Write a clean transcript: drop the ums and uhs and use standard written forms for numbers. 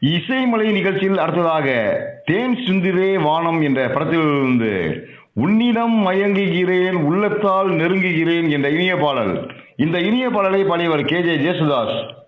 இசைமலை நிகழ்ச்சியில் அடுத்ததாக தேன் சிந்திரே வானம் என்ற படத்திலிருந்து உன்னிடம் மயங்குகிறேன் உள்ளத்தால் நெருங்குகிறேன் என்ற இனிய பாடல். இந்த இனிய பாடலை பாடியவர் KJ ஜேசுதாஸ்.